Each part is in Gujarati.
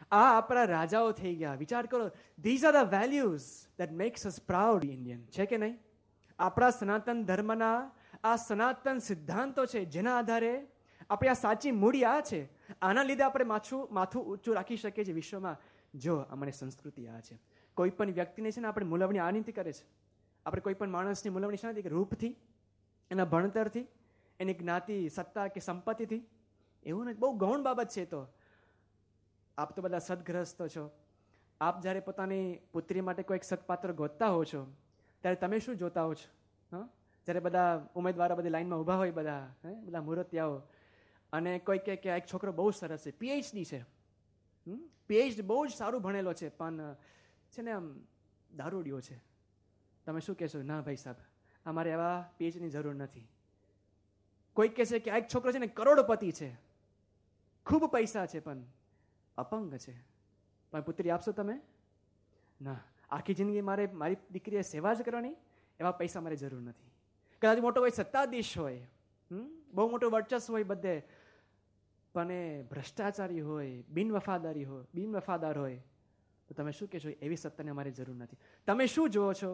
આ આપણા રાજાઓ થઈ ગયા. વિચાર કરો, these are the values that max us proud Indian, છે કે નહીં? આપણા સનાતન ધર્મના આ સનાતન સિદ્ધાંતો છે, જેના આધારે આપણી આ સાચી મૂડી આ છે. આના લીધે આપણે માથું ઊંચું રાખી શકીએ છીએ વિશ્વમાં. જો અમારી સંસ્કૃતિ આ છે. કોઈ પણ વ્યક્તિને છે ને આપણે મૂલવણી આ નીતિ કરે છે. આપણે કોઈ પણ માણસની મૂલવણી શાનાથી? કે રૂપથી, એના ભણતરથી, એની જ્ઞાતિ, સત્તા કે સંપત્તિથી. એવું નથી. બહુ ગૌણ બાબત છે. તો આપ તો બધા સદગ્રસ્તો છો. આપ જ્યારે પોતાની પુત્રી માટે કોઈક સત્પાત્ર ગોતતા હો છો, ત્યારે તમે શું જોતા હો છો? જ્યારે બધા ઉમેદવારો બધી લાઈનમાં ઊભા હોય, બધા મૂર્તિયાઓ, અને કોઈ કહે કે એક છોકરો બહુ સરસ છે, પીએચડી છે, પીએચડી બહુ જ સારું ભણેલો છે, પણ છે ને આમ દારૂડિયો છે. તમે શું કહેશો? ના ભાઈ સાહેબ, અમારે એવા પીએચડીની જરૂર નથી. કોઈ કહે છે કે આ એક છોકરો છે ને કરોડપતિ છે, ખૂબ પૈસા છે, પણ અપંગ છે, પણ પુત્રી આપશો તમે? ના, આખી જિંદગી મારી દીકરીએ સેવા જ કરવાની, એવા પૈસા મારે જરૂર નથી. કદાચ મોટો કોઈ સત્તાધીશ હોય, બહુ મોટું વર્ચસ્વ હોય બધે, પણ એ ભ્રષ્ટાચારી હોય, બિનવફાદાર હોય, તો તમે શું કહેશો? એવી સત્તાને અમારે જરૂર નથી. તમે શું જુઓ છો?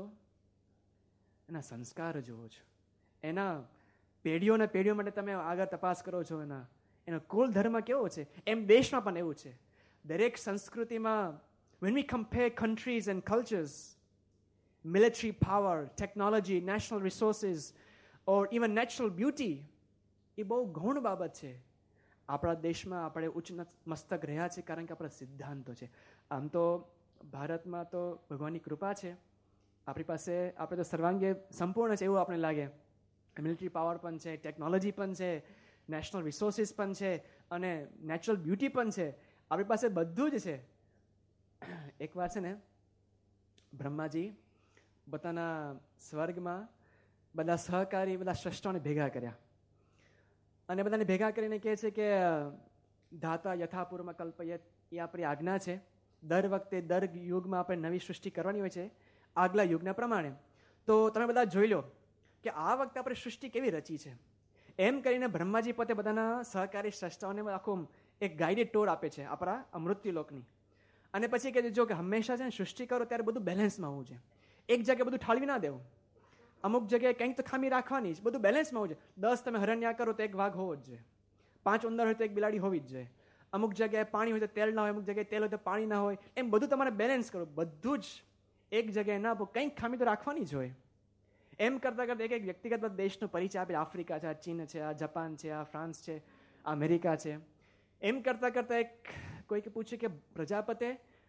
એના સંસ્કાર જુઓ છો. એના પેઢીઓ માટે તમે આગળ તપાસ કરો છો. એનો કુલ ધર્મ કેવો છે. એમ દેશમાં પણ એવું છે. દરેક સંસ્કૃતિમાં, when we compare countries and cultures, military power, technology, national resources, or even natural beauty, એ બહુ ગૌણ બાબત છે. આપણા દેશમાં આપણે ઉચ્ચ મસ્તક રહ્યા છે કારણ કે આપણા સિદ્ધાંતો છે. આમ તો ભારતમાં તો ભગવાનની કૃપા છે, આપણી પાસે આપણે તો સર્વાંગે સંપૂર્ણ છે એવું આપણે લાગે. મિલિટરી પાવર પણ છે, ટેકનોલોજી પણ છે, નેશનલ રિસોર્સિસ પણ છે, અને નેચરલ બ્યુટી પણ છે. આપણી પાસે બધું જ છે. એકવાર છે ને બ્રહ્માજી પોતાના સ્વર્ગમાં બધા સહકારી, બધા શ્રેષ્ઠોને ભેગા કર્યા, અને બધાને ભેગા કરીને કહે છે કે ધાતા યથાપૂર્વમાં કલ્પયત, એ આપણી આજ્ઞા છે. દર વખતે દર યુગમાં આપણે નવી સૃષ્ટિ કરવાની હોય છે આગલા યુગના પ્રમાણે. તો તમે બધા જોઈ લો કે આ વખતે આપણે સૃષ્ટિ કેવી રચી છે. એમ કરીને બ્રહ્માજી પોતે બધાના સહકારી શ્રેષ્ઠોને આખું એક ગાઈડેડ ટૂર આપે છે આપણા મૃત્યુલોકની. અને પછી કહે છે જો કે હંમેશા છે ને સૃષ્ટિ કરો ત્યારે બધું બેલેન્સમાં હોવું છે. એક જગ્યાએ બધું ઠાળવી ના દેવું. અમુક જગ્યાએ કંઈક તો ખામી રાખવાની જ, બધું બેલેન્સમાં હોવું જોઈએ. 10 તમે હરણ્યા કરો તો એક વાઘ હોવો જ જોઈએ, 5 ઉંદર હોય તો એક બિલાડી હોવી જ જોઈએ, અમુક જગ્યાએ પાણી હોય તો તેલ ના હોય, અમુક જગ્યાએ તેલ હોય તો પાણી ના હોય. એમ બધું તમારે બેલેન્સ કરો. બધું જ એક જગ્યાએ ના, કંઈક ખામી તો રાખવાની જ હોય. એમ કરતાં કરતાં એક વ્યક્તિગત દેશનો પરિચય આપે. આફ્રિકા છે, આ ચીન છે, આ જાપાન છે, આ ફ્રાન્સ છે, આ અમેરિકા છે. એમ કરતાં કરતાં એક કોઈકે પૂછ્યું કે પ્રજાપતે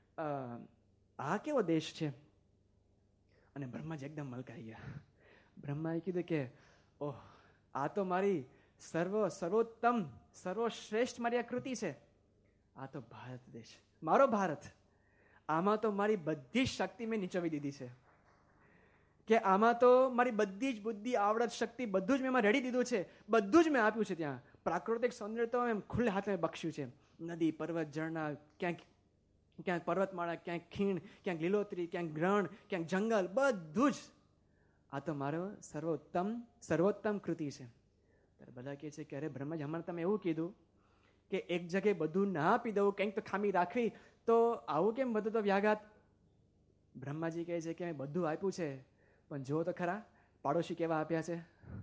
આ કેવો દેશ છે? અને બ્રહ્માજી એકદમ મલકાઈ ગયા. બ્રહ્માએ કીધું કે ઓહ, આ તો મારી સર્વોત્તમ સર્વશ્રેષ્ઠ મારી આ કૃતિ છે. આ તો ભારત દેશ, મારો ભારત. આમાં તો મારી બધી જ શક્તિ મેં નીચોવી દીધી છે, કે આમાં તો મારી બધી જ બુદ્ધિ, આવડત, શક્તિ બધું જ મેં એમાં રેડી દીધું છે. બધું જ મેં આપ્યું છે. ત્યાં પ્રાકૃતિક સૌંદર્ય તો એમ ખુલ્લે હાથે બખ્યું છે. નદી, પર્વત, ઝરણા, ક્યાંક પર્વતમાળા, ક્યાંક ખીણ, ક્યાંક લીલોતરી, ક્યાંક ગ્રણ, ક્યાંક જંગલ, બધું જ. આ તો મારો સર્વોત્તમ કૃતિ છે. ત્યારે બધા કહે છે કે અરે બ્રહ્માજી, હમણાં તમે એવું કીધું કે એક જગ્યાએ બધું ના આપી દઉં, કંઈક તો ખામી રાખવી, તો આવું કેમ બધું તો વ્યાઘાત? બ્રહ્માજી કહે છે કે મેં બધું આપ્યું છે, પણ જો તો ખરા પાડોશી કેવા આપ્યા છે.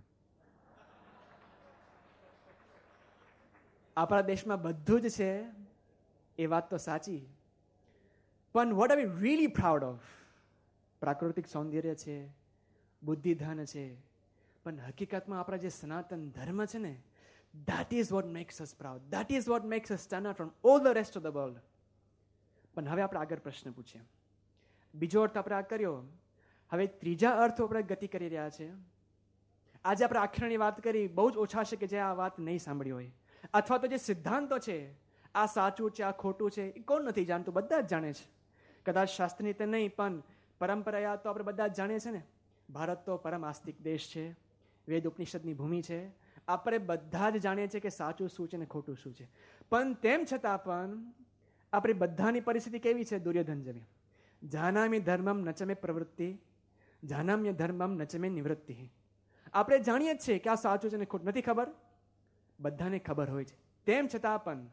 આપણા દેશમાં બધું જ છે, એ વાત તો સાચી, પણ what are we really proud of? પ્રાકૃતિક સૌંદર્ય છે, બુદ્ધિધન છે, પણ હકીકતમાં આપણા જે સનાતન ધર્મ છે ને, that is what makes us proud. That is what makes us stand out from all the rest of the world. પણ હવે આપણે આગળ પ્રશ્ન પૂછીએ. બીજો અર્થ આપણે આ કર્યો, હવે ત્રીજા અર્થ આપણે ગતિ કરી રહ્યા છે. આજે આપણે આખરની વાત કરી, બહુ જ ઓછા છે કે જે આ વાત નહીં સાંભળી હોય, અથવા તો જે સિદ્ધાંતો છે, આ સાચું છે, આ ખોટું છે, એ કોણ નથી જાણતું? બધા જ જાણે છે. કદાચ શાસ્ત્રની રીતે નહીં, પણ પરંપરા તો આપણે બધા જ જાણીએ છીએ ને. ભારત તો પરમ આસ્તિક દેશ છે, વેદ ઉપનિષદની ભૂમિ છે. આપણે બધા જ જાણીએ છીએ કે સાચું શું છે ને ખોટું શું છે. પણ તેમ છતાં પણ આપણી બધાની પરિસ્થિતિ કેવી છે? દુર્યોધન જેવી. જાનામિ ધર્મમ નચમે પ્રવૃત્તિ, જાનામ્ય ધર્મમ નચમે નિવૃત્તિ. આપણે જાણીએ જ છીએ કે આ સાચું છે ને ખોટું. નથી ખબર? બધાને ખબર હોય છે. તેમ છતાં પણ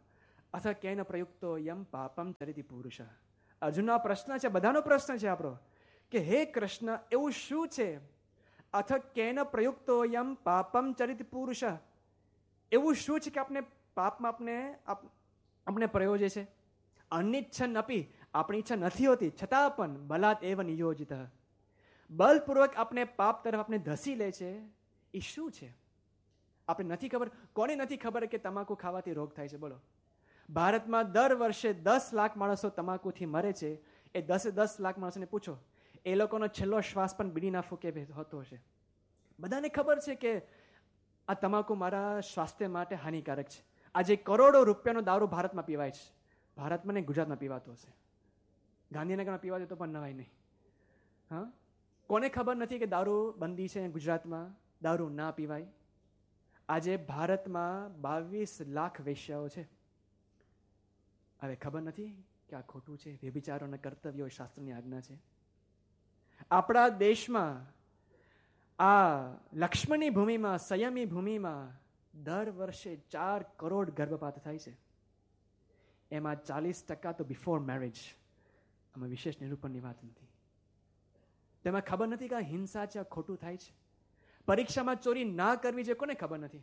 અથ કેન પ્રયુક્તો યમ પાપમ ચરિતિ પુરુષ. અર્જુનનો આ પ્રશ્ન છે, બધાનો પ્રશ્ન છે આપણો, કે હે કૃષ્ણ, એવું શું છે? અથ કેન પ્રયુક્તો યમ પાપમ ચરિતિ પુરુષ, એવું શું છે કે આપણે પાપમાં આપણે પ્રયોજે છે? અનિચ્છન અપી, આપણી ઈચ્છા નથી હોતી છતાં પણ બલાત એવ નિયોજિત, બલપૂર્વક આપણે પાપ તરફ આપણે ધસી લે છે. એ શું છે? આપણે નથી ખબર. કોને નથી ખબર કે તમાકુ ખાવાથી રોગ થાય છે? બોલો. ભારતમાં દર વર્ષે 10 લાખ માણસો તમાકુથી મરે છે. એ 10 લાખ માણસોને પૂછો, એ લોકોનો છેલ્લો શ્વાસ પણ બીડીના ફૂંકે હોતો હશે. બધાને ખબર છે કે આ તમાકુ મારા સ્વાસ્થ્ય માટે હાનિકારક છે. આજે કરોડો રૂપિયાનો દારૂ ભારતમાં પીવાય છે. ભારતમાં ને ગુજરાતમાં પીવાતો હશે, ગાંધીનગરમાં પીવાતો તો પણ નવાય નહીં. હા, કોને ખબર નથી કે દારૂ બંધી છે ગુજરાતમાં, દારૂ ના પીવાય? આજે ભારતમાં 22 લાખ વેશ્યાઓ છે. હવે ખબર નથી કે આ ખોટું છે? વ્યભિચારોના કર્તવ્યો શાસ્ત્રની આજ્ઞા છે. આપણા દેશમાં આ લક્ષ્મણની ભૂમિમાં, સંયમી ભૂમિમાં દર વર્ષે 4 કરોડ ગર્ભપાત થાય છે. એમાં 40% તો બિફોર મેરેજ. આમાં વિશેષ નિરૂપણની વાત નથી. તેમાં ખબર નથી કે આ હિંસા છે, આ ખોટું થાય છે. પરીક્ષામાં ચોરી ના કરવી જોઈએ, કોને ખબર નથી?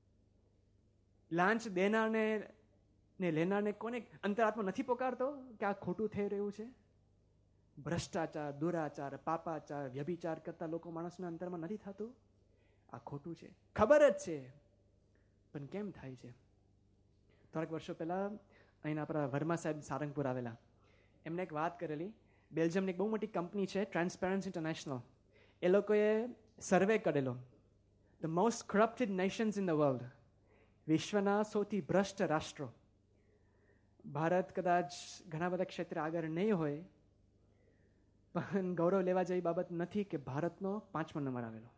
લાંચ દેનારને ને લેનારને કોને અંતરાત્મા નથી પોકારતો કે આ ખોટું થઈ રહ્યું છે? ભ્રષ્ટાચાર, દુરાચાર, પાપાચાર, વ્યભિચાર કરતા લોકો માણસના અંતરમાં નથી થતું? આ ખોટું છે, ખબર જ છે, પણ કેમ થાય છે? થોડાક વર્ષો પહેલા અહીંના આપણા વર્મા સાહેબ સારંગપુર આવેલા, એમને એક વાત કરેલી. બેલ્જિયમની એક બહુ મોટી કંપની છે, ટ્રાન્સપેરન્સી ઇન્ટરનેશનલ. એ લોકોએ સર્વે કરેલો, the most corrupted Nations in the world, વિશ્વના સૌથી ભ્રષ્ટ રાષ્ટ્રો. ભારત કદાચ ઘણા બધા ક્ષેત્રે આગળ નહીં હોય, પણ ગૌરવ લેવા જેવી બાબત નથી કે ભારતનો 5મો નંબર આવેલો.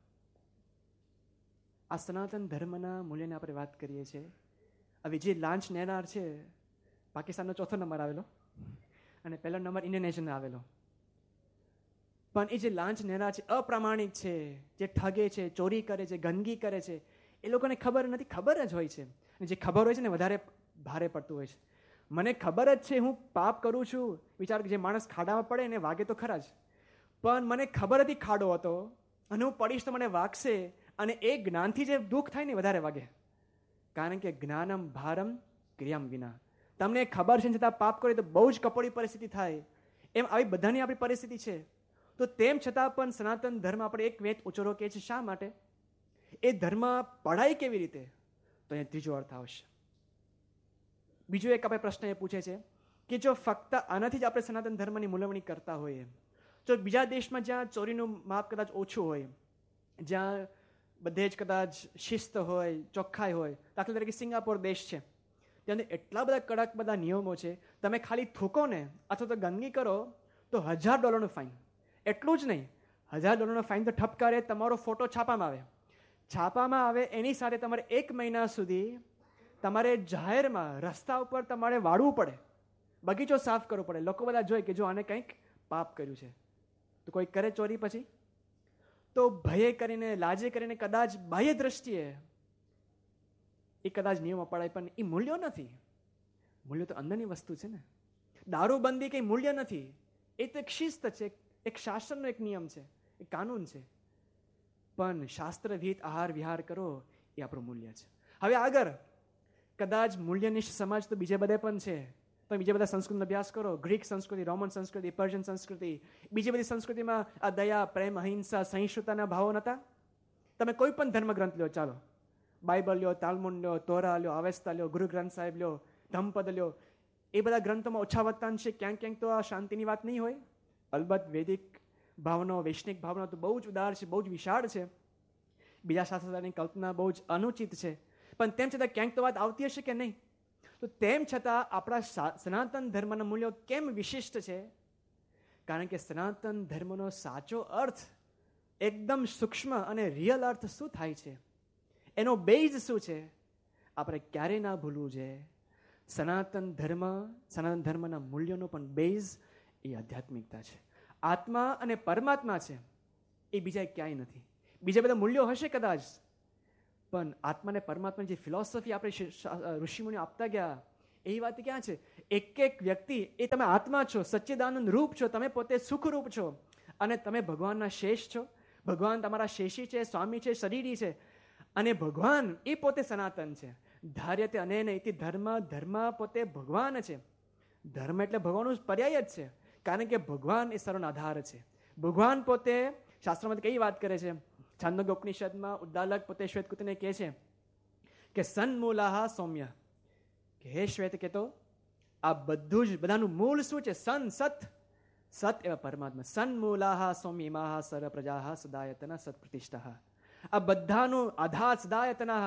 આ સનાતન ધર્મના મૂલ્યની આપણે વાત કરીએ છીએ. હવે જે લાંચ લેનાર છે, પાકિસ્તાનનો 4થો નંબર આવેલો અને પહેલો નંબર ઇન્ડોનેશિયાનો આવેલો. પણ એ જે લાંચ લેનાર છે, અપ્રામાણિક છે, જે ઠગે છે, ચોરી કરે છે, ગંદકી કરે છે, એ લોકોને ખબર નથી. ખબર જ હોય છે, અને જે ખબર હોય છે ને વધારે ભારે પડતું હોય છે. મને ખબર જ છે હું પાપ કરું છું. વિચાર, જે માણસ ખાડામાં પડે એને વાગે તો ખરા જ, પણ મને ખબર હતી ખાડો હતો અને હું પડીશ તો મને વાગશે, અને એ જ્ઞાનથી જે દુઃખ થાય ને વધારે વાગે. કારણ કે જ્ઞાનમ ભારમ ક્રિયામ વિના. તમને ખબર છે છતાં પાપ કરે તો બહુ જ કપોળી પરિસ્થિતિ થાય. એમ આવી બધાની આપણી પરિસ્થિતિ છે. તો તેમ છતાં પણ સનાતન ધર્મ આપણે એક વેચ ઉચરો કહે છે. શા માટે? એ ધર્મ પઢાય કેવી રીતે? તો અહીંયા ત્રીજો અર્થ આવશે. બીજો એક આપણે પ્રશ્ન એ પૂછે છે કે જો ફક્ત આનાથી જ આપણે સનાતન ધર્મની મૂલવણી કરતા હોઈએ, તો બીજા દેશમાં જ્યાં ચોરીનું માપ કદાચ ઓછું હોય, જ્યાં બધે જ કદાચ શિસ્ત હોય, ચોખ્ખાઈ હોય, દાખલા તરીકે સિંગાપોર દેશ છે, ત્યાં એટલા બધા કડક બધા નિયમો છે. તમે ખાલી થૂકો ને અથવા તો ગંદકી કરો તો $1000 ફાઇન. એટલું જ નહીં, $1000 ફાઇન તો ઠપકારે, તમારો ફોટો છાપામાં આવે એની સાથે તમારે 1 મહિના સુધી તમારે જાહેરમાં રસ્તા ઉપર તમારે વાળવું પડે, બગીચો સાફ કરવો પડે. લોકો બધા જોઈ કે જો આને કંઈક પાપ કર્યું છે. તો કોઈ કરે ચોરી પછી તો ભયે કરીને, લાજે કરીને, કદાચ બાહ્ય દ્રષ્ટિએ એ કદાચ નિયમો પડાય, પણ એ મૂલ્યો નથી. મૂલ્ય તો અંદરની વસ્તુ છે ને. દારૂબંધી કંઈ મૂલ્ય નથી, એ તો એક શિસ્ત છે, એક શાસનનો એક નિયમ છે, એક કાનૂન છે. પણ શાસ્ત્ર વિહિત આહાર વિહાર કરો એ આપણું મૂલ્ય છે. હવે આગળ કદાચ મૂલ્યનિષ્ઠ સમાજ તો બીજે બધે પણ છે. તમે બીજા બધા સંસ્કૃતિનો અભ્યાસ કરો, ગ્રીક સંસ્કૃતિ, રોમન સંસ્કૃતિ, પર્શિયન સંસ્કૃતિ, બીજી બધી સંસ્કૃતિમાં આ દયા, પ્રેમ, અહિંસા, સહિષ્ણુતાના ભાવો નહોતા? તમે કોઈ પણ ધર્મગ્રંથ લ્યો, ચાલો, બાઇબલ લ્યો, તાલમુડ લ્યો, તોરા લ્યો, અવેસ્તા લ્યો, ગુરુ ગ્રંથ સાહેબ લ્યો, ધમ્મપદ લ્યો, એ બધા ગ્રંથોમાં ઓછા વત્તાંશે ક્યાંક તો આ શાંતિની વાત નહીં હોય. અલબત્ત વૈદિક ભાવનો, વૈષ્ણિક ભાવનો તો બહુ જ ઉદાર છે, બહુ જ વિશાળ છે. બીજા શાસ્ત્રની કલ્પના બહુ જ અનુચિત છે, પણ તેમ છતાં ક્યાંક તો વાત આવતી હશે કે નહીં? તો તેમ છતાં આપણા સનાતન ધર્મના મૂલ્યો કેમ વિશિષ્ટ છે? કારણ કે સનાતન ધર્મનો સાચો અર્થ, એકદમ સૂક્ષ્મ અને રિયલ અર્થ શું થાય છે, એનો બેઝ શું છે, આપણે ક્યારેય ના ભૂલવું જોઈએ. સનાતન ધર્મના મૂલ્યોનો પણ બેઝ એ આધ્યાત્મિકતા છે. આત્મા અને પરમાત્મા છે, એ બીજા ક્યાંય નથી. બીજા બધા મૂલ્યો હશે કદાચ, પણ આત્માને પરમાત્માની જે ફિલોસોફી આપણે ઋષિમુનિઓ આપતા ગયા, એ વાત ક્યાં છે? એક એક વ્યક્તિ એ તમે આત્મા છો, સચ્ચિદાનંદ રૂપ છો, તમે પોતે સુખરૂપ છો અને તમે ભગવાનના શેષ છો. ભગવાન તમારા શેષી છે, સ્વામી છે, શરીરી છે અને ભગવાન એ પોતે સનાતન છે. ધાર્યતે અનેન ઇતિ ધર્મ, ધર્મ પોતે ભગવાન છે. ધર્મ એટલે ભગવાનનું પર્યાય જ છે, કારણ કે ભગવાન એ સર્વનો આધાર છે. ભગવાન પોતે શાસ્ત્રમાં કઈ વાત કરે છે? છાંદોગ્ય ઉપનિષદમાં ઉદ્દાલક પોતે શ્વેતકુતને કહે છે કે સન્મૂલાહ સૌમ્ય, કે હે શ્વેત કહેતો આ બધું જ બધાનું મૂળ શું છે? સત એવા પરમાત્મા. સન્મૂલાહ સૌમ્યમાહ સર્વ પ્રજાહ સદાયતન સત્પ્રતિષ્ઠા. આ બધાનું આધાર સદાયતના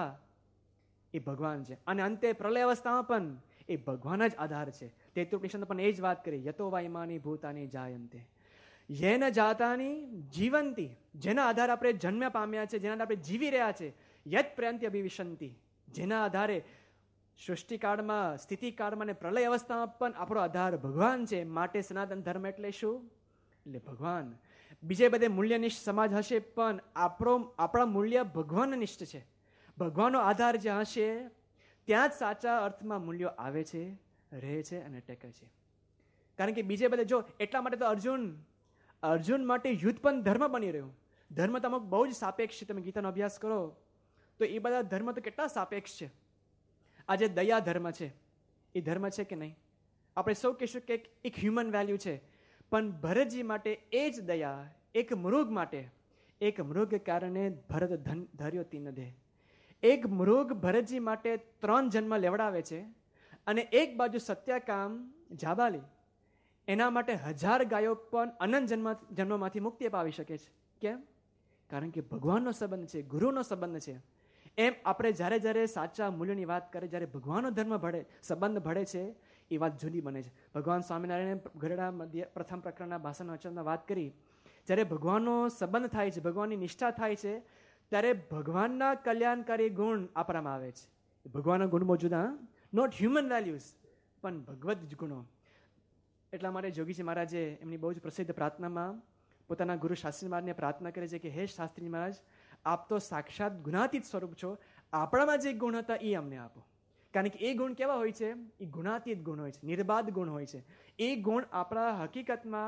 એ ભગવાન છે અને અંતે પ્રલય અવસ્થામાં પણ એ ભગવાન જ આધાર છે. તેત્રુપનિષદ પણ એ જ વાત કરી, યતો વા ઇમાની ભૂતાની જાયંતે યેન જાતાની જીવંતી, જેના આધારે આપણે જન્મ પામ્યા છે, જેના આધારે આપણે જીવી રહ્યા છે. યત પ્રયંતિ અભિવિશંતિ, જેના આધારે સૃષ્ટિકાળમાં, સ્થિતિકાળમાં અને પ્રલય અવસ્થામાં પણ આપણો આધાર ભગવાન છે. માટે સનાતન ધર્મ એટલે શું? એટલે ભગવાન. બીજે બધે મૂલ્યનિષ્ઠ સમાજ હશે પણ આપણા મૂલ્ય ભગવાનનિષ્ઠ છે. ભગવાનનો આધાર જ્યાં હશે ત્યાં જ સાચા અર્થમાં મૂલ્યો આવે છે, રહે છે અને ટેકે છે. કારણ કે બીજે બધે જો, એટલા માટે તો અર્જુન માટે યુદ્ધ પણ ધર્મ બની રહ્યું. ધર્મ તો અમુક બહુ જ સાપેક્ષ છે. તમે ગીતાનો અભ્યાસ કરો તો એ બધા ધર્મ તો કેટલા સાપેક્ષ છે. આજે દયા ધર્મ છે, એ ધર્મ છે કે નહીં? આપણે સૌ કહીશું કે એક હ્યુમન વેલ્યુ છે, પણ ભરતજી માટે એ જ દયા એક મૃગ માટે, એક મૃગ કારણે ભરત ધર્યો તીન દે. એક મૃગ ભરતજી માટે 3 જન્મ લેવડાવે છે અને એક બાજુ સત્યકામ જાબાલી એના માટે 1000 ગાયો પણ અનંત જન્મમાંથી મુક્તિ પાવી શકે છે. કેમ? કારણ કે ભગવાનનો સંબંધ છે, ગુરુનો સંબંધ છે. એમ આપણે જ્યારે સાચા મૂલ્યની વાત કરીએ, જ્યારે ભગવાનનો ધર્મ સંબંધ ભળે છે, એ વાત જુદી બને છે. ભગવાન સ્વામિનારાયણ ગરડા મધ્ય પ્રથમ પ્રકરણના ભાષણ વચનમાં વાત કરી, જ્યારે ભગવાનનો સંબંધ થાય છે, ભગવાનની નિષ્ઠા થાય છે, ત્યારે ભગવાનના કલ્યાણકારી ગુણ આપવામાં આવે છે. ભગવાનના ગુણ બહુ જુદા, નોટ હ્યુમન વેલ્યુઝ, પણ ભગવદ ગુણો. એટલા માટે જોગીજી મહારાજે એમની બહુ જ પ્રસિદ્ધ પ્રાર્થનામાં પોતાના ગુરુ શાસ્ત્રી મહારાજને પ્રાર્થના કરે છે કે હે શાસ્ત્રી મહારાજ, આપ તો સાક્ષાત ગુણાતીત સ્વરૂપ છો, આપણામાં જે ગુણ હતા એ અમને આપો. કારણ કે એ ગુણ કેવા હોય છે? એ ગુણાતીત ગુણ હોય છે, નિર્બાધ ગુણ હોય છે. એ ગુણ આપણા હકીકતમાં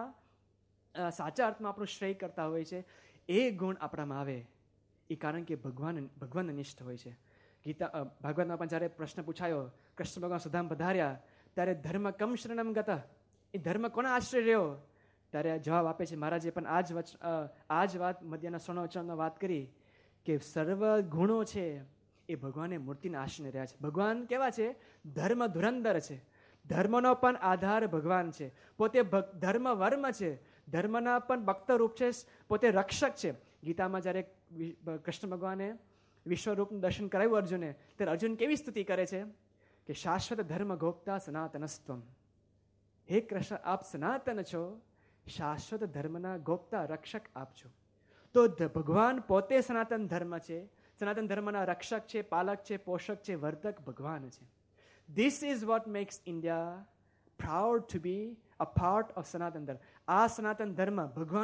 સાચા અર્થમાં આપણું શ્રેય કરતા હોય છે. એ ગુણ આપણામાં આવે એ કારણ કે ભગવાન નિષ્ઠ હોય છે. ભાગવતમાં પણ જ્યારે પ્રશ્ન પૂછાયો, કૃષ્ણ ભગવાન સુધામ પધાર્યા ત્યારે ધર્મ કમ શરણમ ગતા, એ ધર્મ કોના આશ્રય રહ્યો? ત્યારે જવાબ આપે છે મહારાજે પણ આ જ વાત મધ્યના સ્વર્ણવચનમાં વાત કરી કે સર્વ ગુણો છે એ ભગવાને મૂર્તિના આશ્રય રહ્યા છે. ભગવાન કેવા છે? ધર્મ ધુરંધર છે. ધર્મનો પણ આધાર ભગવાન છે. પોતે ધર્મ વર્મ છે, ધર્મના પણ ભક્ત રૂપ છે, પોતે રક્ષક છે. ગીતામાં જ્યારે કૃષ્ણ ભગવાને વિશ્વરૂપનું દર્શન કરાવ્યું અર્જુને, ત્યારે અર્જુન કેવી સ્તુતિ કરે છે કે શાશ્વત ધર્મ ગોપ્તા સનાતનસ્ત્વમ. હે કૃષ્ણ, આપ સનાતન છો, શાશ્વત ધર્મના ગોપ્તા રક્ષક આપ છો. તો ભગવાન પોતે સનાતન ધર્મ છે, સનાતન ધર્મના રક્ષક છે, પાલક છે, પોષક છે, વર્ધક ભગવાન છે. This is what makes India proud to B a part of સનાતન ધર્મ. આ સનાતન ધર્મ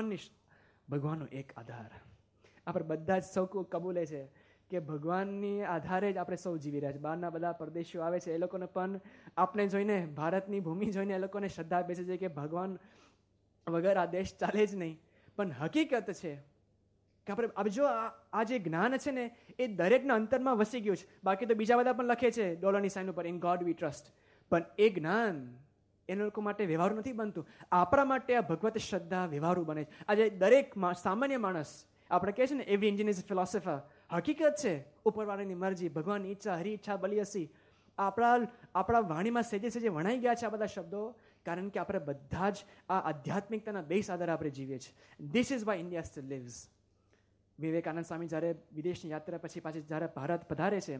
ભગવાનનો એક આધાર. આપણે બધા જ સૌ કબૂલે છે કે ભગવાનની આધારે જ આપણે સૌ જીવી રહ્યા છે. બહારના બધા પરદેશીઓ આવે છે, એ લોકોને પણ આપણે જોઈને, ભારતની ભૂમિ જોઈને એ લોકોને શ્રદ્ધા બેસે છે કે ભગવાન વગર આ દેશ ચાલે જ નહીં. પણ હકીકત છે કે આપણે જો આ જે જ્ઞાન છે ને એ દરેકના અંતરમાં વસી ગયું છે. બાકી તો બીજા બધા પણ લખે છે ડોલરની સાઇન ઉપર, ઇન ગોડ વી ટ્રસ્ટ, પણ એ જ્ઞાન એના લોકો માટે વ્યવહારુ નથી બનતું. આપણા માટે આ ભગવત શ્રદ્ધા વ્યવહારુ બને છે. આજે દરેક સામાન્ય માણસ, આપણે કહે છે ને every Indian is a philosopher. હકીકત છે ઉપરવાળાની મરજી, ભગવાનની ઈચ્છા, હરી ઈચ્છા બલિયસી. આપણા વાણીમાં સેજે વણાઈ ગયા છે આ બધા શબ્દો, કારણ કે આપણે બધા જ આ આધ્યાત્મિકતાના બેઝ આધારે આપણે જીવીએ છીએ. This is why India steel leaves. Vivekananda સ્વામી જ્યારે વિદેશની યાત્રા પછી પાછી જ્યારે ભારત પધારે છે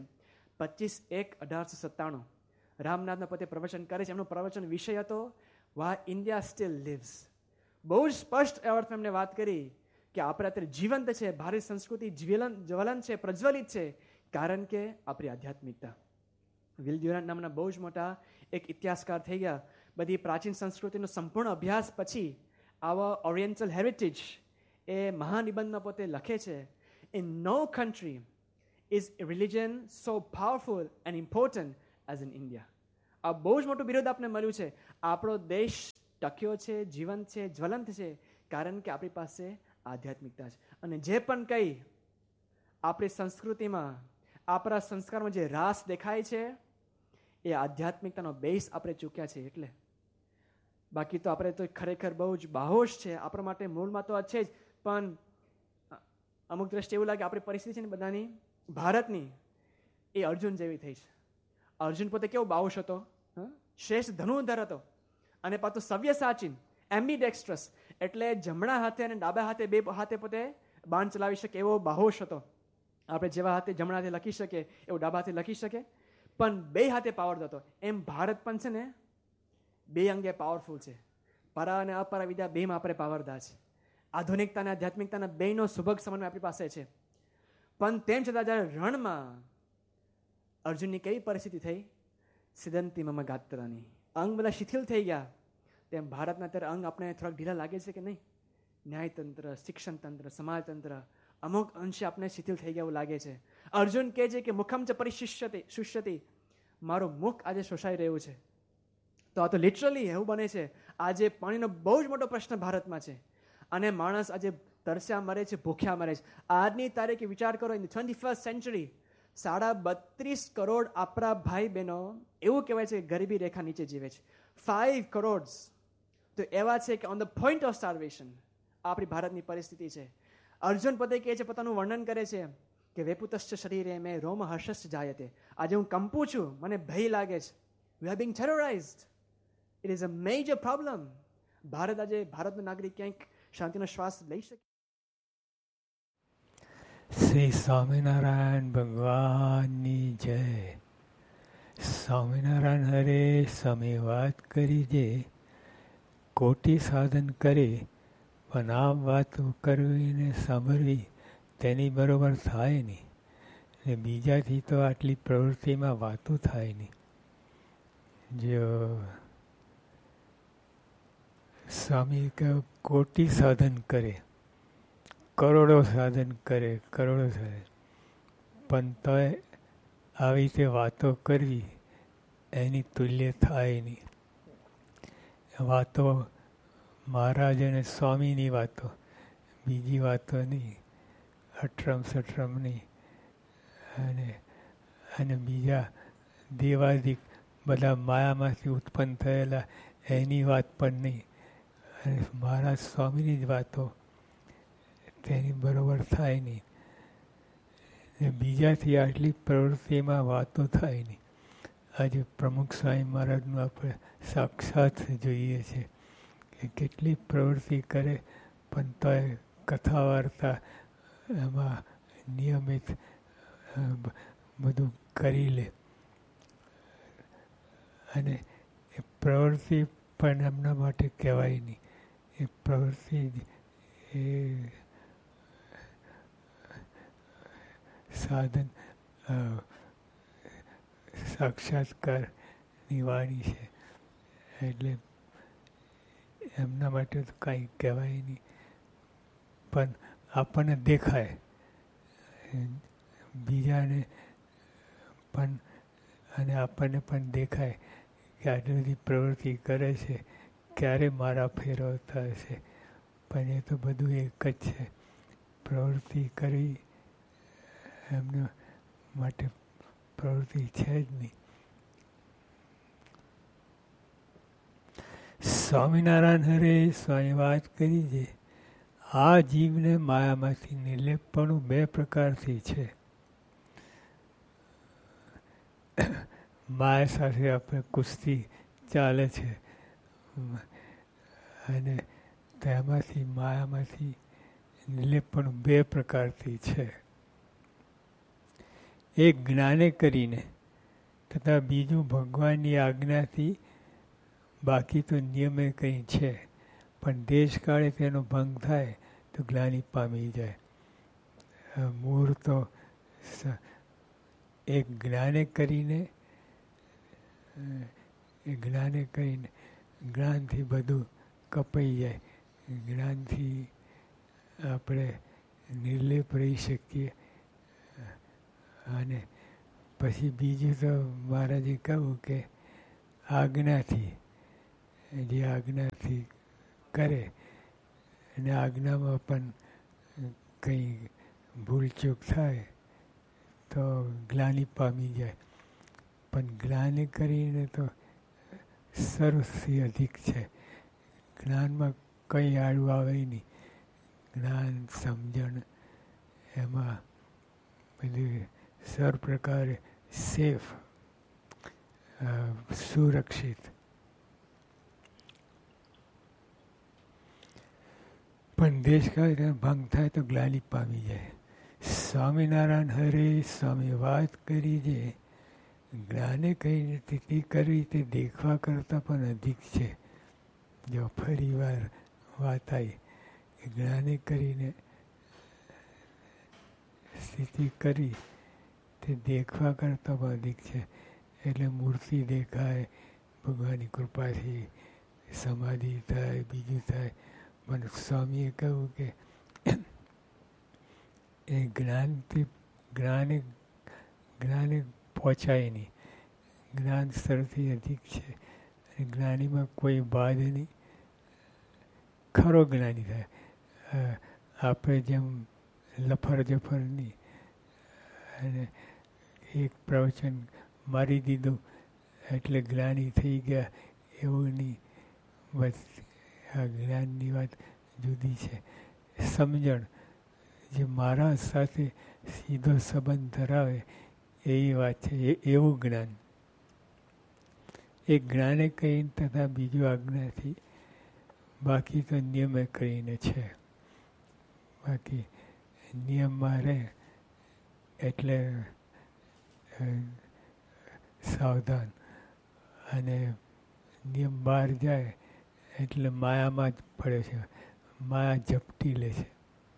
25/1/1897, રામનાથના પોતે પ્રવચન કરે છે. એમનું પ્રવચન વિષય હતો વાય ઇન્ડિયા સ્ટીલ લિવ્સ. બહુ જ સ્પષ્ટ અર્થમાં એમને વાત કરી કે આપણે અત્યારે જીવંત છે, ભારતીય સંસ્કૃતિ જ્વલંત છે, પ્રજ્વલિત છે, કારણ કે આપણી આધ્યાત્મિકતા. વિલ ડ્યુરન્ટ નામના બહુ જ મોટા એક ઇતિહાસકાર થઈ ગયા. બધી પ્રાચીન સંસ્કૃતિનો સંપૂર્ણ અભ્યાસ પછી આવા ઓરિએન્ટલ હેરિટેજ એ મહાનિબંધમાં પોતે લખે છે, in no country is religion so powerful and important as in India. આ બહુ જ મોટું બિરુદ આપણે મળ્યું છે. આપણો દેશ ટક્યો છે, જીવંત છે, જ્વલંત છે, કારણ કે આપણી પાસે આધ્યાત્મિકતા છે. અને જે પણ કંઈ આપણી સંસ્કૃતિમાં, આપણા સંસ્કારમાં જે રાસ દેખાય છે એ આધ્યાત્મિકતાનો બેઝ આપણે ચૂક્યા છે. એટલે બાકી તો આપણે તો ખરેખર બહુ જ બાહોશ છે. આપણા માટે મૂળમાં તો છે જ, પણ અમુક દ્રષ્ટિએ એવું લાગે આપણી પરિસ્થિતિ છે ને બધાની ભારતની એ અર્જુન જેવી થઈ છે. અર્જુન પોતે કેવો બાહોશ હતો, શ્રેષ્ઠ ધનુર્ધર હતો, અને પાછું સવ્યસાચી, એમ્બીડેક્સ્ટ્રસ, એટલે જમણા હાથે અને ડાબા હાથે બે હાથે પોતે બાણ ચલાવી શકે એવો બાહોશ હતો. આપણે જેવા હાથે જમણા હાથે લખી શકીએ એવું ડાબા હાથે લખી શકે, પણ બે હાથે પાવર હતો. એમ ભારત પણ છે ને બે અંગે પાવરફુલ છે. પરા અને અપરા વિદ્યા બેમાં આપણે પાવરદાર છે. આધુનિકતા અને આધ્યાત્મિકતાના બેનો સુભગ સમન્વય આપણી પાસે છે. પણ તેમ છતાં જ્યારે રણમાં અર્જુનની કેવી પરિસ્થિતિ થઈ, સિદ્ધંતી મમ ગાત્રાની, અંગ બધા શિથિલ થઈ ગયા. તેમ ભારતના અત્યારે અંગ આપણે થોડાક ઢીલા લાગે છે કે નહીં? ન્યાયતંત્ર, શિક્ષણ તંત્ર, સમાજતંત્ર અમુક અંશે આપણે શિથિલ થઈ ગયા એવું લાગે છે. અર્જુન કહે છે કે મુખમ ચ શુષ્યતિ, મારું મુખ આજે શોષાઈ રહ્યું છે. તો આ તો લિટરલી એવું બને છે. આજે પાણીનો બહુ જ મોટો પ્રશ્ન ભારતમાં છે, અને માણસ આજે તરસ્યા મરે છે, ભૂખ્યા મરે છે. આજની તારીખે વિચાર કરો, ઇન 21st સેન્ચુરી 32 કરોડ આપણા ભાઈ બહેનો એવું કહેવાય છે કે ગરીબી રેખા નીચે જીવે છે. 5 કરોડ તો એવા છે કે ઓન ધ પોઈન્ટ ઓફ સ્ટાર્વેશન. આપણી ભારતની પરિસ્થિતિ છે. અર્જુન પોતે કહે છે, પોતાનું વર્ણન કરે છે કે વેપુતશ્ચ શરીરે મેં રોમ હર્ષશ્ચ જાયતે. આજે હું કંપું છું, મને ભય લાગે છે. We are being ટેરરાઇઝ્ડ. It is a major problem. Bharat આજે, ભારતનો નાગરિક ક્યાંક શાંતિનો શ્વાસ લઈ શકે? શ્રી સ્વામિનારાયણ ભગવાનની જય. સ્વામિનારાયણ હરે સ્વામી વાત કરી જે કોટી સાધન કરે, પણ આ વાત કરવી ને સાંભળવી તેની બરોબર થાય નહીં. ને બીજાથી તો આટલી પ્રવૃત્તિમાં વાતો થાય નહીં. જો સ્વામી કહે કોટી સાધન કરે, કરોડો સાધન કરે, કરોડો સાધન, પણ તોય આવી રીતે વાતો કરવી એની તુલ્ય થાય નહીં. વાતો મહારાજ અને સ્વામીની વાતો, બીજી વાતો નહીં, અઠરમ સઠરમ નહીં, અને બીજા દેવાદિક બધા માયામાંથી ઉત્પન્ન થયેલા એની વાત પણ નહીં. અને મહારાજ સ્વામીની જ વાતો તેની બરોબર થાય નહીં. બીજાથી આટલી પ્રવૃત્તિમાં વાતો થાય નહીં. આજે પ્રમુખ સ્વામી મહારાજનું આપણે સાક્ષાત જોઈએ છે કે કેટલી પ્રવૃત્તિ કરે, પણ તોય કથા વાર્તા એમાં નિયમિત બધું કરી લે. અને એ પ્રવૃત્તિ પણ એમના માટે કહેવાય નહીં. એ પ્રવૃત્તિ એ સાધન સાક્ષાત્કારની વાણી છે. એટલે એમના માટે તો કાંઈ કહેવાય નહીં. પણ આપણને દેખાય, બીજાને પણ, અને આપણને પણ દેખાય કે આટલી બધી પ્રવૃત્તિ કરે છે, ક્યારે મારા ફેરવતા હશે. પણ એ તો બધું એક જ છે. પ્રવૃત્તિ કરવી એમના માટે પ્રવૃત્તિ છે જ નહીં. સ્વામિનારાયણ હરે સ્વામી વાત કરી છે, આ જીવને માયામાંથી નિર્લેપપણું બે પ્રકારથી છે. માયા સાથે આપણે કુસ્તી ચાલે છે, અને તેમાંથી માયામાંથી નિર્લેપપણું બે પ્રકારથી છે. એક જ્ઞાને કરીને તથા બીજું ભગવાનની આજ્ઞાથી. બાકી તો નિયમે કંઈ છે, પણ દેશકાળે તેનો ભંગ થાય તો ગ્લાનિ પામી જાય. મૂળ તો એક જ્ઞાને કરીને જ્ઞાનથી બધું કપાઈ જાય. જ્ઞાનથી આપણે નિર્લેપ રહી શકીએ. અને પછી બીજું તો મહારાજે કહ્યું કે આજ્ઞાથી, જે આજ્ઞાથી કરે અને આજ્ઞામાં પણ કંઈ ભૂલચૂક થાય તો ગ્લાનિ પામી જાય. પણ જ્ઞાને કરીને તો સર્વથી અધિક છે. જ્ઞાનમાં કંઈ આડું આવે નહીં. જ્ઞાન, સમજણ એમાં બધી સર્વ પ્રકારે સેફ, સુરક્ષિત. પણ દેશ કાય ભંગ થાય તો ગ્લાનિ પામી જાય. સ્વામિનારાયણ હરે સ્વામી વાત કરી છે. જ્ઞાને કઈ સ્થિતિ કરવી તે દેખવા કરતાં પણ અધિક છે. જો ફરી વાર વાત આવી, જ્ઞાને કરીને સ્થિતિ કરી તે દેખવા કરતાં પણ અધિક છે. એટલે મૂર્તિ દેખાય, ભગવાનની કૃપાથી સમાધિ થાય, બીજું થાય. પણ સ્વામીએ કહ્યું કે એ જ્ઞાનથી જ્ઞાને પહોંચાય નહીં. જ્ઞાન સ્તરથી અધિક છે. અને જ્ઞાનીમાં કોઈ બાદ નહીં. ખરો જ્ઞાની થાય. આપણે જેમ લફર જફર નહીં. અને એક પ્રવચન મારી દીધું એટલે જ્ઞાની થઈ ગયા એવું નહીં. બસ આ જ્ઞાનની વાત જુદી છે. સમજણ જે મારા સાથે સીધો સંબંધ ધરાવે એવી વાત છે. એવું જ્ઞાન. એક જ્ઞાને કહીને તથા બીજું આજ્ઞાથી. બાકી તો નિયમે કરીને છે. બાકી નિયમમાં રહે એટલે સાવધાન. અને નિયમ બહાર જાય એટલે માયામાં જ પડે છે. માયા ઝપટી લે છે.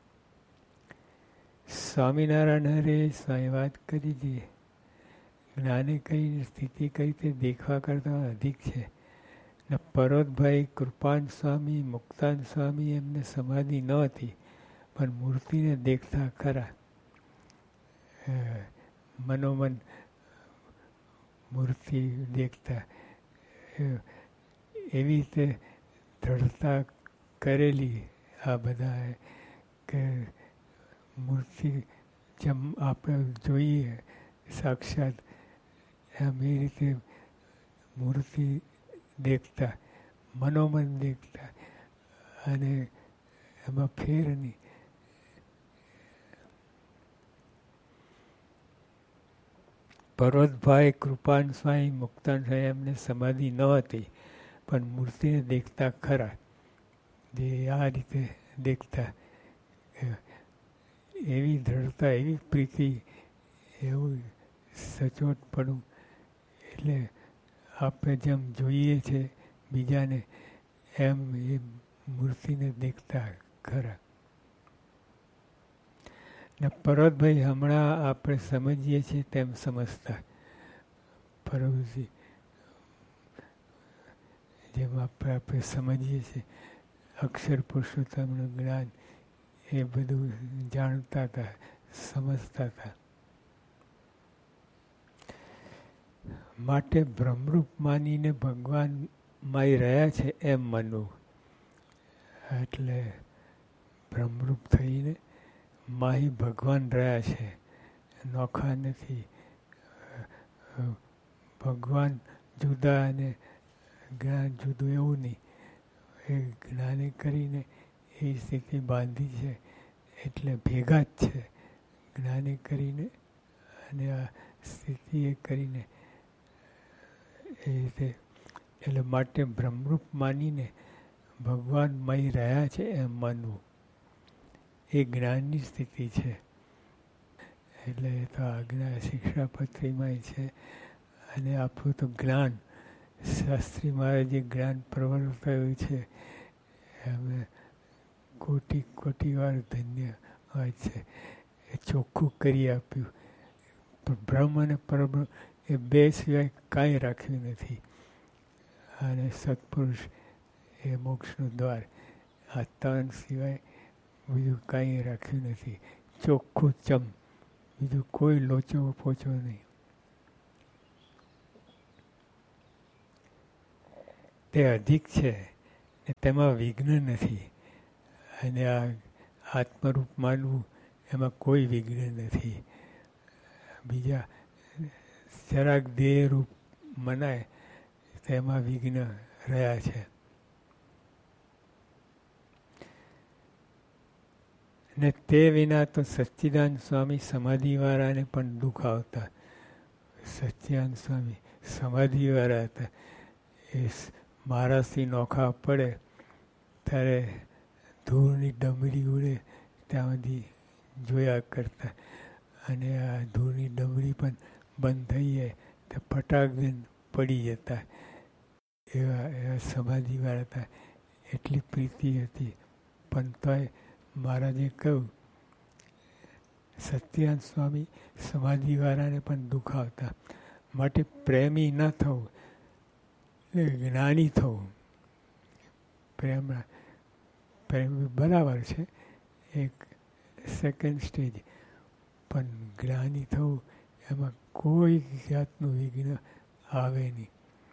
સ્વામિનારાયણ હરે સ્વામી વાત કરી છે. જ્ઞાને કઈ સ્થિતિ કઈ તે દેખવા કરતાં અધિક છે. ને પરોતભાઈ કૃપાન સ્વામી, મુક્તાન સ્વામી એમને સમાધિ ન હતી, પણ મૂર્તિને દેખતા ખરા. મનોમન મૂર્તિ દેખતા. એવી રીતે દ્રઢતા કરેલી આ બધા કે મૂર્તિ જેમ આપણે જોઈએ સાક્ષાત એમ એ રીતે મૂર્તિ દેખતા, મનોમન દેખતા. અને એમાં ફેર નહીં. પર્વતભાઈ કૃપાન સ્વામી, મુક્તાન સ્વામી એમને સમાધિ ન હતી, પણ મૂર્તિને દેખતા ખરા. જે આ રીતે દેખતા. એવી દ્રઢતા, એવી પ્રીતિ, એવું સચોટપણું. એટલે આપણે જેમ જોઈએ છે બીજાને એમ એ મૂર્તિને દેખતા ખરા. ને પર્વતભાઈ હમણાં આપણે સમજીએ છીએ તેમ સમજતા. પર્વતજી જેમ આપણે સમજીએ છીએ અક્ષર પુરુષોત્તમનું જ્ઞાન એ બધું જાણતા હતા, સમજતા હતા. માટે બ્રહ્મરૂપ માનીને ભગવાન માય રહ્યા છે એમ માનવું. એટલે બ્રહ્મરૂપ થઈને માહી ભગવાન રહ્યા છે, નોખા નથી. ભગવાન જુદા અને જ્ઞાન જુદું એવું નહીં. એ જ્ઞાને કરીને એ સ્થિતિ બાંધી છે એટલે ભેગા જ છે. જ્ઞાને કરીને અને આ સ્થિતિ એ કરીને એ રીતે. એટલે માટે બ્રહ્મરૂપ માનીને ભગવાન મય રહ્યા છે એમ માનવું એ જ્ઞાનની સ્થિતિ છે. એટલે એ તો આજ્ઞા શિક્ષાપત્રીમાં છે. અને આપણું તો જ્ઞાન શાસ્ત્રી મહારાજે જ્ઞાન પ્રવર્તાયું છે. અમે કોટી કોટી વાર ધન્ય હોય છે. એ ચોખ્ખું કરી આપ્યું. બ્રહ્મ અને પરબ્રહ્મ એ બે સિવાય કાંઈ રાખ્યું નથી. અને સત્પુરુષ એ મોક્ષનું દ્વાર. આ ત્રણ સિવાય બીજું કાંઈ રાખ્યું નથી. ચોખ્ખું ચમ, બીજું કોઈ લોચો પોચો નહીં. તે અધિક છે, તેમાં વિઘ્ન નથી. અને આ આત્મરૂપ માનવું એમાં કોઈ વિઘ્ન નથી. બીજા જરાક દેહરૂપ મનાય તેમાં વિઘ્ન રહ્યા છે. ને તે વિના તો સચ્ચિદાનંદ સ્વામી સમાધિવાળાને પણ દુઃખ આવતા. સચ્ચિદાનંદ સ્વામી સમાધિવાળા હતા. એ મહારાજથી નોખા પડે ત્યારે ધૂળની ડમરી ઉડે ત્યાં સુધી જોયા કરતા. અને આ ધૂળની ડમરી પણ બંધ થઈ જાય તો ફટાક દઈને પડી જતા. એવા સમાધિવાળા હતા. એટલી પ્રીતિ હતી. પણ તોય મહારાજે કહ્યું, સચ્ચિદાનંદ સ્વામી સમાધિવાળાને પણ દુઃખ આવતા. માટે પ્રેમી ન થવું, જ્ઞાની થવું. પ્રેમ બરાબર છે, એક સેકન્ડ સ્ટેજ. પણ જ્ઞાની થવું એમાં કોઈ જાતનું વિઘ્ન આવે નહીં.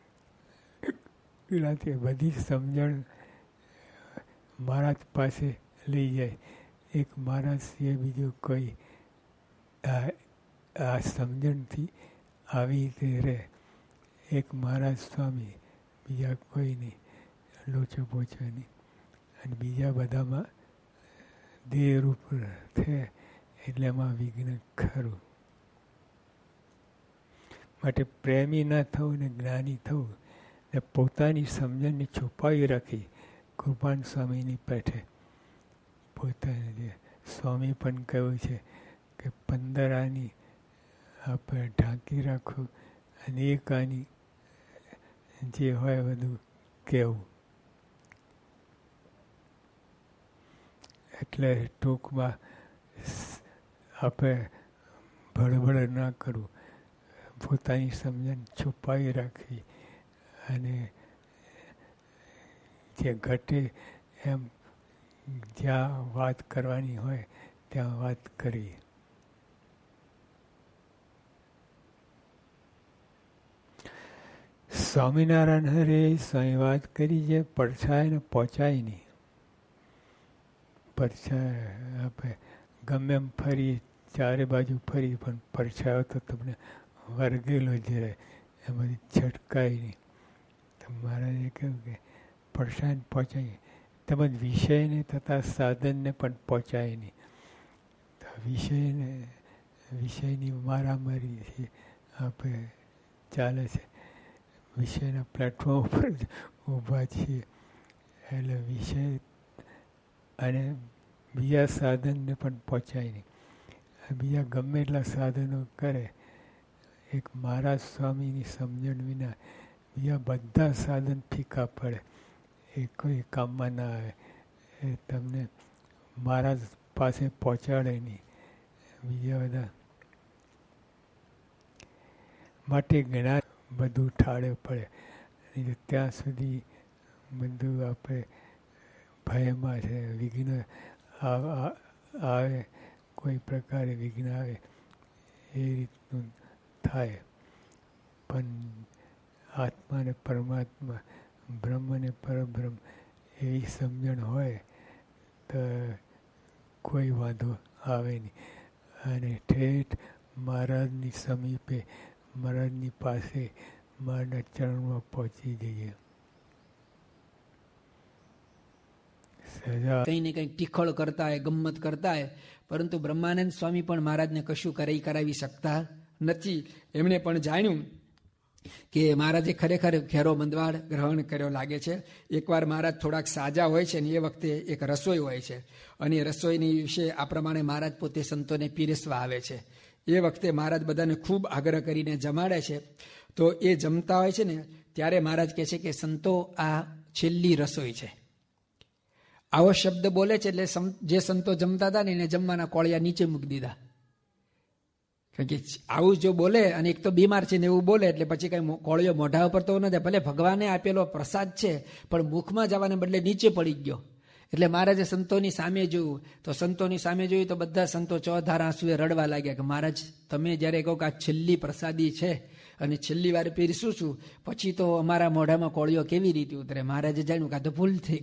એનાથી બધી સમજણ મહારાજ પાસે લઈ જાય. એક મહારાજ સિવાય બીજો કોઈ આ સમજણથી આવી રીતે રહે. એક મહારાજ સ્વામી, બીજા કોઈ નહીં, લોચો પોચો નહીં. અને બીજા બધામાં દેહરૂપ છે એટલે એમાં વિઘ્ન ખરું. માટે પ્રેમી ના થવું ને જ્ઞાની થવું ને પોતાની સમજણને છુપાવી રાખી કૃપાન સ્વામીની પેઠે. પોતાને સ્વામી પણ કહ્યું છે કે 15 આની આપણે ઢાંકી રાખો અને 1 આની જે હોય બધું કહેવું. એટલે ટૂંકમાં આપણે ભડભડ ના કરવું, પોતાની સમજણ છુપાવી રાખવી અને જે ઘટે એમ જ્યાં વાત કરવાની હોય ત્યાં વાત કરવી. સ્વામિનારાયણ હરે સ્વામી વાત કરી છે પડછાય ને પહોંચાય નહીં. પડછાય આપણે ગમે એમ ફરી, ચારે બાજુ ફરી, પણ પડછાયો તો તમને વર્ગેલો જ રહે, એમાંથી છટકાય નહીં. તો મહારાજે કહ્યું કે પડછાય ને પહોંચાય, તેમજ વિષયને તથા સાધનને પણ પહોંચાય નહીં. તો વિષયની મારામારી આપણે ચાલે છે. વિષયના પ્લેટફોર્મ ઉપર જ ઊભા છીએ. એટલે વિષય અને બીજા સાધનને પણ પહોંચાય નહીં. બીજા ગમે એટલા સાધનો કરે, એક મહારાજ સ્વામીની સમજણ વિના બીજા બધા સાધન ફીકા પડે, એ કોઈ કામમાં ના આવે. એ તમને મહારાજ પાસે પહોંચાડે નહીં. બીજા બધા માટે જ્ઞાન બધું ઠાળે પડે. નહીં ત્યાં સુધી બધું આપણે ભયમાં છે. વિઘ્ન આવે, કોઈ પ્રકારે વિઘ્ન આવે એ રીતનું થાય. પણ આત્મા ને પરમાત્મા, બ્રહ્મ ને પરબ્રહ્મ એવી સમજણ હોય તો કોઈ વાંધો આવે નહીં. અને ઠેઠ મહારાજની સમીપે, મહારાજની પાસે, મહારાજના ચરણમાં પહોંચી જઈએ. કંઈ ને કંઈક ટીખળ કરતા હોય, ગમ્મત કરતા હોય, પરંતુ બ્રહ્માનંદ સ્વામી પણ મહારાજને કશું કરાવી શકતા નથી. એમણે પણ જાણ્યું કે મહારાજે ખરેખર ઘેરો મંદવાડ ગ્રહણ કર્યો લાગે છે. એકવાર મહારાજ થોડાક સાજા હોય છે ને એ વખતે એક રસોઈ હોય છે, અને એ રસોઈની વિશે આ પ્રમાણે મહારાજ પોતે સંતોને પીરસવા આવે છે. એ વખતે મહારાજ બધાને ખૂબ આગ્રહ કરીને જમાડે છે. તો એ જમતા હોય છે ને ત્યારે મહારાજ કહે છે કે સંતો, આ છેલ્લી રસોઈ છે. આવો શબ્દ બોલે છે એટલે જે સંતો જમતા હતા ને એને જમવાના કોળિયા નીચે મૂકી દીધા. કારણ કે આવું જો બોલે, અને એક તો બીમાર છે ને એવું બોલે, એટલે પછી કઈ કોળિયો મોઢા ઉપર તો નથી. ભલે ભગવાને આપેલો પ્રસાદ છે, પણ મુખમાં જવાને બદલે નીચે પડી ગયો. એટલે મહારાજે સંતોની સામે જોયું. તો સંતોની સામે જોયું તો બધા સંતો ચોધાર આંસુએ રડવા લાગ્યા કે મહારાજ, તમે જ્યારે કહો કે આ છેલ્લી પ્રસાદી છે અને છેલ્લી વાર પીરસું છું, પછી તો અમારા મોઢામાં કોળીઓ કેવી રીતે ઉતરે? મહારાજે જાણ્યું કે આ તો ભૂલ થઈ